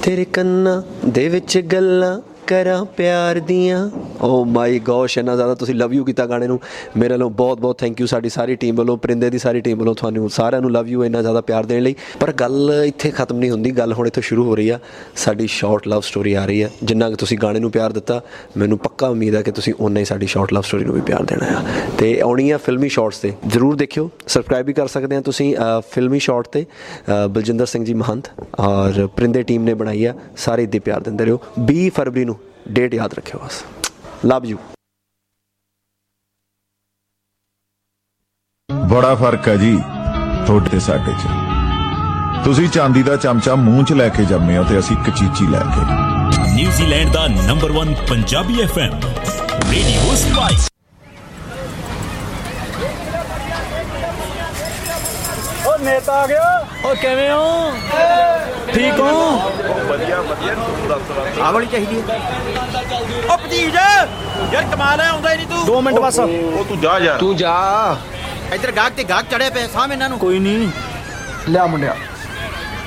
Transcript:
तेरे कन्ना दे विच गल्लां करा प्यार दियां। ओ माई गॉश, इन्ना ज़्यादा तुसीं लव यू कीता गाने नूं। मेरे नालों बहुत बहुत थैंक यू साडी सारी टीम वालों, परिंदे दी सारी टीम वालों तुहानूं सारिਆਂ ਨੂੰ लव यू इन्ना ज़्यादा प्यार देने लई। पर गल इत्थे खत्म नहीं हुंदी, गल हुण इत्थों शुरू हो रही आ। साडी शॉर्ट लव स्टोरी आ रही है। जिन्ना कि तुसीं गाने नूं प्यार दित्ता, मैनूं पक्का उम्मीद है कि तुसीं उन्ना ही साडी शॉर्ट लव स्टोरी नूं भी प्यार देना है। ते आउणी आ फिल्मी शॉर्ट्स ते जरूर देखियो, सबसक्राइब भी कर सकते हैं तुसीं फिल्मी शॉर्ट ते। बलजिंदर सिंह जी महंत और परिंदे टीम ने बनाई है। सारे इद्दां प्यार दिंदे रहो। 20 फरवरी नूं डेट याद रखियो बस। Love you. बड़ा फर्क है जी थोड़े ते साडे च। तुसीं चांदी दा चमचा मूंह च लैके जम्मे हो ते असीं कचीची लैके। न्यूजीलैंड दा number 1 Punjabi FM radio spice. ओ नेता आ गया। ओ किवें हो? ठीक हो? ਵਧੀਆ ਵਧੀਆ ਆ ਵਾਲੀ ਚਾਹੀਦੀ ਹੈ। ਓ ਭਤੀਜ ਯਾਰ ਕਮਾਲ ਹੈ, ਆਉਂਦਾ ਹੀ ਨਹੀਂ ਤੂੰ। 2 ਮਿੰਟ ਬਸ। ਉਹ ਤੂੰ ਜਾ ਯਾਰ, ਤੂੰ ਜਾ। ਇੱਧਰ ਗਾਹਕ ਤੇ ਗਾਹਕ ਚੜਿਆ ਪਿਆ, ਸਾਹਮਣੇ ਇਹਨਾਂ ਨੂੰ। ਕੋਈ ਨਹੀਂ, ਲਿਆ ਮੁੰਡਿਆ।